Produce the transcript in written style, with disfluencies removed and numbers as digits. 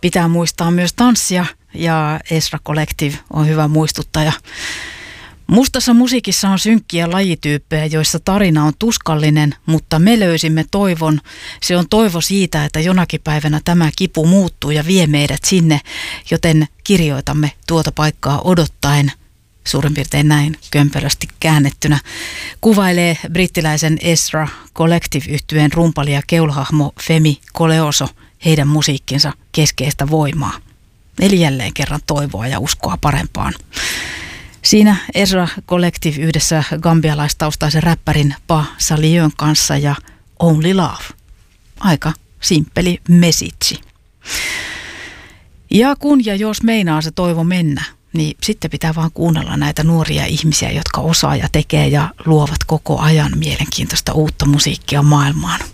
Pitää muistaa myös tanssia ja Ezra Collective on hyvä muistuttaja. Mustassa musiikissa on synkkiä lajityyppejä, joissa tarina on tuskallinen, mutta me löysimme toivon. Se on toivo siitä, että jonakin päivänä tämä kipu muuttuu ja vie meidät sinne, joten kirjoitamme tuota paikkaa odottaen. Suurin piirtein näin kömpelösti käännettynä kuvailee brittiläisen Ezra Collective-yhtyeen rumpali ja keulahahmo Femi Koleoso heidän musiikkinsa keskeistä voimaa. Eli jälleen kerran toivoa ja uskoa parempaan. Siinä Ezra Collective yhdessä gambialaistaustaisen räppärin Pa Saliön kanssa ja Only Love. Aika simppeli message. Ja kun ja jos meinaa se toivo mennä, niin sitten pitää vaan kuunnella näitä nuoria ihmisiä, jotka osaa ja tekee ja luovat koko ajan mielenkiintoista uutta musiikkia maailmaan.